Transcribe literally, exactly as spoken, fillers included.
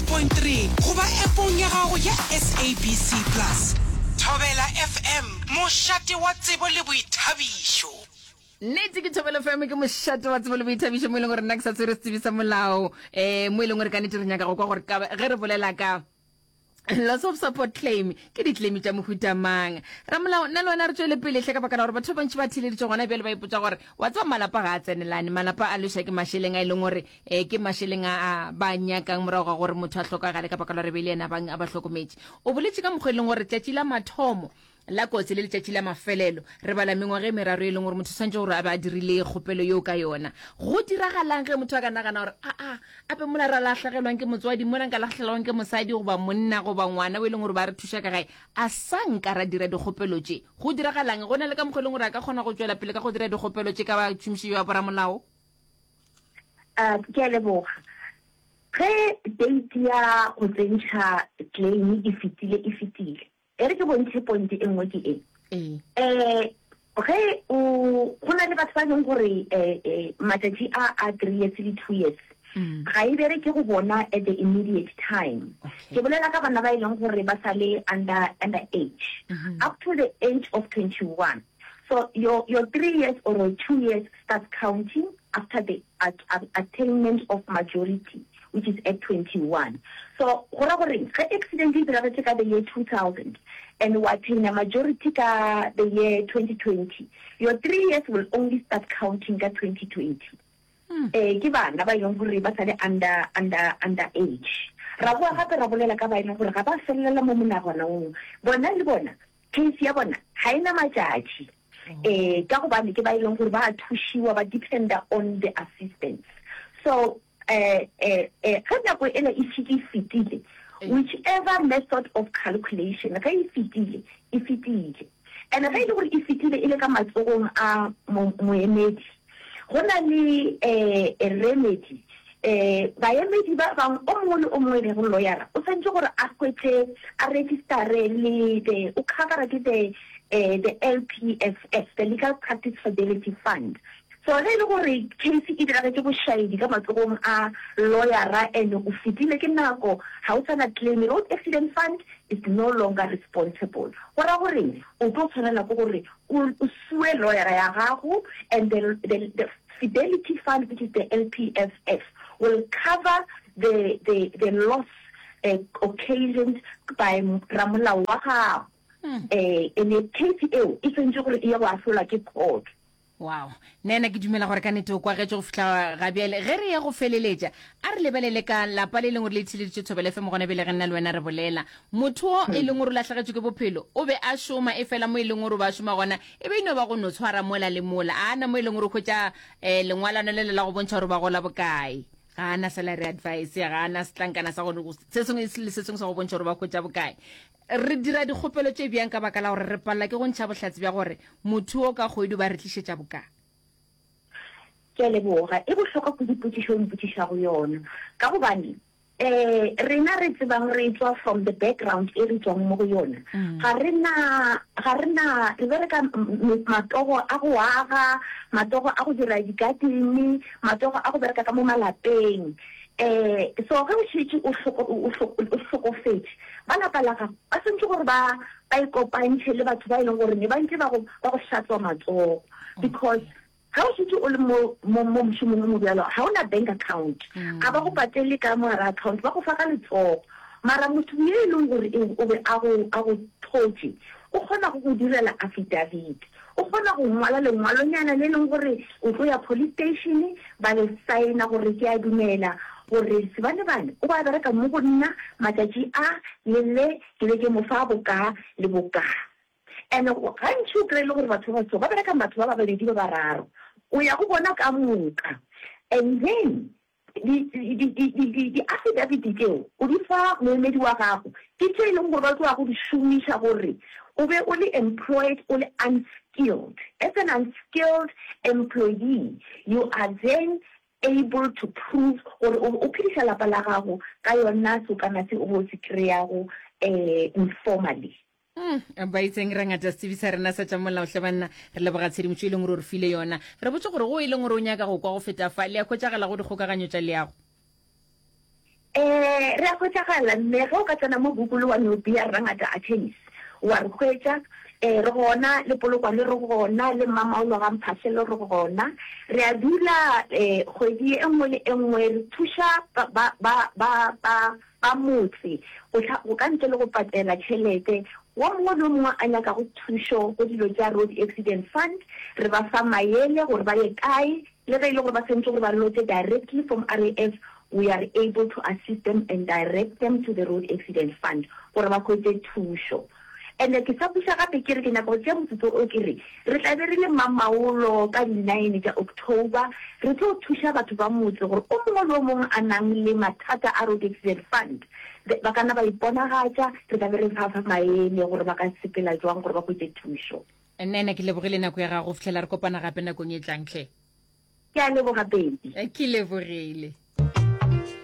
point three goba appong ya gago ya S A B C Plus. Thobela F M mošate wa tsebo le boithabišo. Nete ke Thobela F M ke mošate wa tsebo le boithabišo mo e leng gore nna ke sa tsere se tsebisa molao eh mo e leng gore ka nete re nyaka go kwa gore ge re bolela ka loss of support claim ke di claim tša mohuta mang ra molao nna le wena re tswele pele hle ka baka la gore batho ba bantši ba thileditse gona bjale ba ipotsa gore wa tswa malapa ga a tsenelane malapa a leswa ke mašeleng a e leng gore eh ke mašeleng a ba nyakang morago ga gore motho a hlokagale ka baka la gore be le ena ba ba hlokometse o boletse ka mokgwa e leng gore tšatši la mathomo la kotsi le letšatši la mafelelo re bala mengwaga e meraro e leng gore motho santse gore a ba dirile kgopelo yo ka yona go diragalang ge motho a ka nagana gore a a ape mola ra lahlagelwang ke motswadi mola nka lahlagelwang ke mosadi goba monna goba ngwana o e leng gore ba re thuša ka gae a sa nka ra dira dikgopelo tše go diragalang go na le ka mokgwa e leng gore a ka kgona go tswela pele ka go dira dikgopelo tše ka ba tšhomiši yo a boramolao a ke a leboga ge date ya go tsentšha claim e fetile e fetile e re ke bontshe point e nngwe ke e eh ge o go na le batho ba leng gore eh matšatši a a three years le two years ga e bere ke go bona at the immediate time ke bolela ka bana ba e leng gore ba sale under under age up to the age of twenty-one. So your your three years or your two years starts counting after the at, at, attainment of majority, which is at twenty-one. So gora gore ge accident e diragetse ka the year two thousand and what in a majority ka the year twenty twenty, your three years will only start counting ka twenty twenty. Hmm. Eh ke bana ba ileng gore ba sale under under under age. Ra bua gape ra bolela ka ba ileng gore ga ba felela mo monagona o bona le bona case ya bona ha ina matšatši eh ka go bane ke ba ileng gore ba thushiwa ba dependa on the assistance. So eh eh eh ga go ena e fitile whichever method of calculation ga e fitile e fitile and ga e le gore e fitile ile ka matsogong a moemedi gona le eh a remedy eh ba emedi ba bang o mongwe le o mongwe le go lawyer o sentse gore a kwetse a register le the o cover the eh the L P F S, the Legal Practice Fidelity Fund. So le le gore case e dira ke bo shaidi ka matsogong a lawyer and o fitile ke nako ha o tsana claim road accident fund is no longer responsible. Gora gore o tlo tshwanela go gore o sue lawyer ya gago and the, the the Fidelity Fund, which is the L P F S, will cover the the the loss uh, occasioned by ramolao wa gago. Eh in a case eo e sentse gore e ya go afola ke court. Wow, nena ke dumela gore ka nete o kwa getse go fitla ga bjale ge re ya go feleletša a re lebelele ka lapa le leng gore le thileditše Thobela F M gone bele ge nna le wena re bolela motho o e leng gore o latlhagetswe ke bophelo o be a šoma e fela mo e leng gore ba šoma gona e be ino ba go no tshwara mola le mola a na mo e leng gore o khwetša um lengwalano le le la go bontšha gore ba gola bokae ga ana salary advice ga ana setlankana sa gone se sengwe le se sengwe sa go bontšha gore ba khwetša bokae re dira dikgopelo tše bjang ka baka la gore re palela ke go ntšha bohlatsi bja gore motho o ka kgwedi ba re tlišetša bokae ke leboga e bohlokwa go dipotšišo mpotšiša go yona ka gobane eh rena re tsebang re tswa from the background e re tswang mo go yona ga rena ga rena re bereka matogo a go aga matogo a go dira dikatini matogo a go bereka ka mo malapeng eh so ga o tšhitše o hlokofetse ba lapalaga ba sentse gore ba ba ikopantšhe le batho ba e leng gore ne ba ntse ba go hlatswa matsogo because ga o tšhitše o le mo mošomong mo bjalo ga o na bank account a ba go patele ka mogara account ba go fa ka letsogo mara motho ye e leng gore o be a go thotše o kgona go go direla affidavit o kgona go ngwala lengwalonyana le leng gore o tlo ya police station ba le signa gore ke a dumela gore se bane bane o ba bereka mo go nna matšatši a le le ke le ke mo fa boka le boka and ga ntši o kry-e le gore batho ba batho ba bereka batho ba babedi ba bararo o ya go bona ka moka and then di affidavit tseo o di fa moemedi wa gago ke tše e leng gore ba tloa go di šomiša gore o be o le employed o le unskilled. As an unskilled employee you are then able to prove or o phedisa lapa la gago ka yona so kana se o se kreago eh informally. Mm ba itseng re ngata tsebisa rena sa tša molao hle banna re leboga tshedimošo e leng gore re file yona re botse gore go e leng gore o nyaka go kwa go feta fa le ya khotšagala go dikgokaganyo tša leago eh re a khotagala mme go ka tsena mo Google wa no bia rangata attorneys wa re khwetsa eh re gona le polokwane re gona le mama o ga mphaselo re gona re a dula eh kgwedi e nngwe le e nngwe re thusha ba ba ba ba ba motse go ka ntle le go patela tšhelete wa mongwe le mongwe a nyaka go thusho go dilo tsa road accident fund re ba fa maele gore ba ye kae le ge ile gore ba sentse gore ba lote directly from R A F. We are able to assist them and direct them to the road accident fund gore ba khotse thusho. And ke sa pusa gape ke re ke nako tse motho o ke re re tla be re le mamaolo ka di nine tsa October re tlo thusha batho ba motse gore o mongwe le mongwe a nang le mathata a road accident fund ba kana ba iponagatsa re tla be re fa maele gore ba ka sepela jwang gore ba khotse thusho. Nne ke lebogile nako ya ga go fitlhela re kopana gape nako e tlang hle. Ke a leboga baby. Ke lebogile.